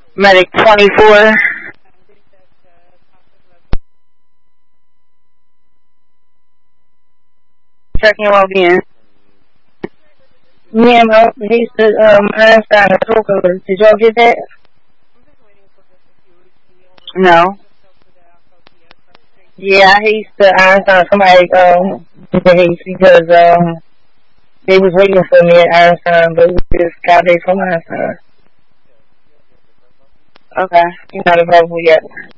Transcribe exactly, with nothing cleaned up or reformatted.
Medic twenty-four. Checking your well-being. Yeah, no, he said, um, Einstein and Coca. Did y'all get that? No. Yeah, I hate the Einstein. Somebody, um, hates because, um, they was waiting for me at Einstein, but we just got there from Einstein. Okay. You're not available yet.